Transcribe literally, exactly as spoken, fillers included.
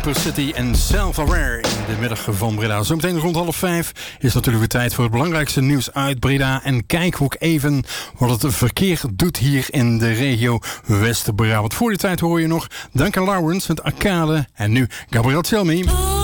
City en Self-Aware in de middag van Breda. Zometeen rond half vijf is natuurlijk weer tijd voor het belangrijkste nieuws uit Breda. En kijk ook even wat het verkeer doet hier in de regio West-Brabant. Voor die tijd hoor je nog Duncan Lawrence met Arcade en nu Gabriel Tell Me.